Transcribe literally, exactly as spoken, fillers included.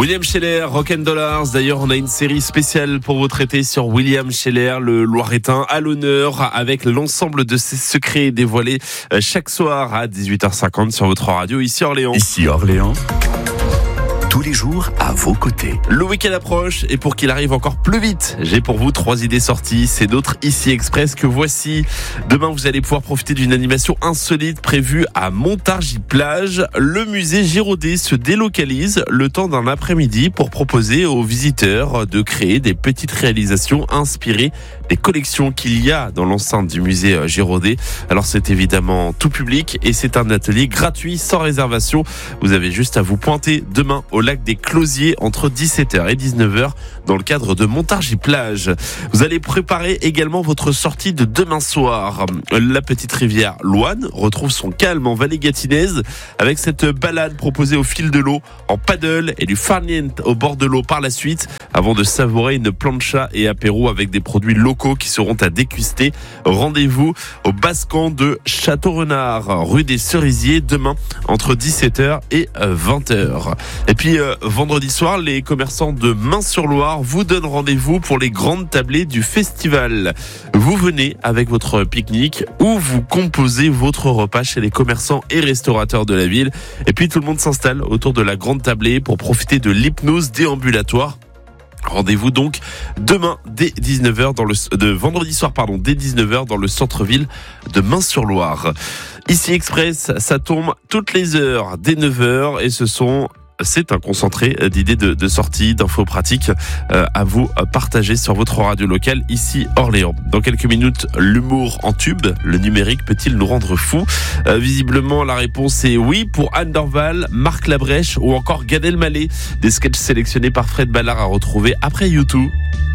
William Scheller, Rock and Dollars. D'ailleurs, on a une série spéciale pour vous traiter sur William Scheller, le Loiretain à l'honneur, avec l'ensemble de ses secrets dévoilés chaque soir à dix-huit heures cinquante sur votre radio ici Orléans. Ici Orléans. Tous les jours à vos côtés. Le week-end approche et pour qu'il arrive encore plus vite, j'ai pour vous trois idées sorties. C'est d'autres Ici Express que voici. Demain, vous allez pouvoir profiter d'une animation insolite prévue à Montargis-Plage. Le musée Giraudet se délocalise le temps d'un après-midi pour proposer aux visiteurs de créer des petites réalisations inspirées des collections qu'il y a dans l'enceinte du musée Giraudet. Alors c'est évidemment tout public et c'est un atelier gratuit sans réservation. Vous avez juste à vous pointer demain au lac des Closiers entre dix-sept heures et dix-neuf heures dans le cadre de Montargis-Plage. Vous allez préparer également votre sortie de demain soir. La petite rivière Loine retrouve son calme en vallée gatinaise avec cette balade proposée au fil de l'eau en paddle et du farniente au bord de l'eau par la suite avant de savourer une plancha et apéro avec des produits locaux qui seront à déguster. Rendez-vous au Bascan de Château-Renard, rue des Cerisiers, demain entre dix-sept heures et vingt heures. Et puis euh, vendredi soir, les commerçants de Main-sur-Loire vous donnent rendez-vous pour les grandes tablées du festival. Vous venez avec votre pique-nique ou vous composez votre repas chez les commerçants et restaurateurs de la ville. Et puis tout le monde s'installe autour de la grande tablée pour profiter de l'hypnose déambulatoire. Rendez-vous donc demain dès dix-neuf heures dans le de vendredi soir pardon dès dix-neuf heures dans le centre-ville de Main-sur-Loire. Ici Express, ça tombe toutes les heures dès neuf heures et ce sont C'est un concentré d'idées de, de sortie, d'infos pratiques euh, à vous partager sur votre radio locale ici Orléans. Dans quelques minutes, l'humour en tube, le numérique peut-il nous rendre fous ? euh, Visiblement, la réponse est oui pour Anne Dorval, Marc Labrèche ou encore Gad Elmaleh. Des sketchs sélectionnés par Fred Ballard à retrouver après YouTube.